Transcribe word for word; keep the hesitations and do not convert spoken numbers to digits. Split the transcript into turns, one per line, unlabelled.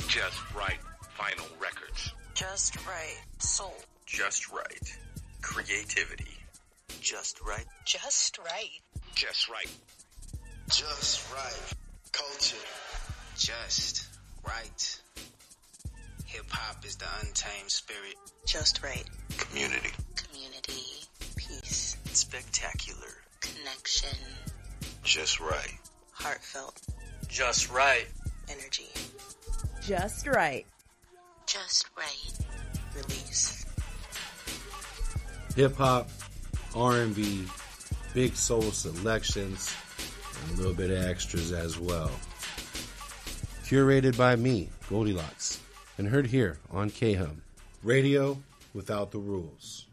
Just Right Vinyl Records.
Just Right Soul.
Just Right Creativity.
Just Right.
Just Right.
Just Right.
Just Right Culture.
Just Right. Hip-hop is the untamed spirit.
Just Right.
Community.
Community. Peace.
Spectacular.
Connection.
Just Right.
Heartfelt.
Just Right.
Energy.
Just Right.
Just Right. Release.
Hip-hop, R and B, big soul selections, and a little bit of extras as well. Curated by me, Goldilocks, and heard here on K H U M, Radio Without the Rules.